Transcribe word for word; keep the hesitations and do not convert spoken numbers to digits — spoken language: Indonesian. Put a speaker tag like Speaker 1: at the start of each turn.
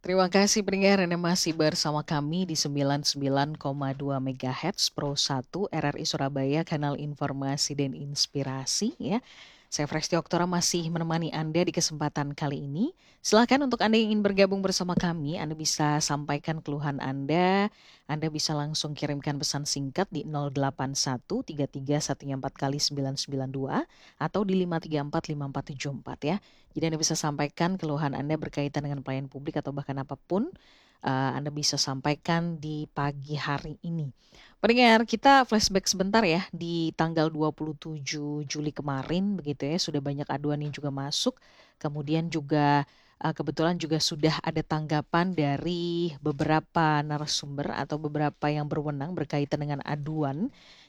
Speaker 1: Terima kasih pendengar Anda masih bersama kami di sembilan puluh sembilan koma dua megahertz Pro satu R R I Surabaya, kanal informasi dan inspirasi ya. Saya Fresti Oktora masih menemani Anda di kesempatan kali ini. Silakan untuk Anda yang ingin bergabung bersama kami, Anda bisa sampaikan keluhan Anda. Anda bisa langsung kirimkan pesan singkat di nol delapan satu tiga tiga satu empat kali sembilan sembilan dua atau di lima tiga empat lima empat tujuh empat ya. Jadi Anda bisa sampaikan keluhan Anda berkaitan dengan pelayanan publik atau bahkan apapun, uh, Anda bisa sampaikan di pagi hari ini. Pendengar, kita flashback sebentar ya di tanggal dua puluh tujuh Juli kemarin begitu ya, sudah banyak aduan yang juga masuk. Kemudian juga uh, kebetulan juga sudah ada tanggapan dari beberapa narasumber atau beberapa yang berwenang berkaitan dengan aduan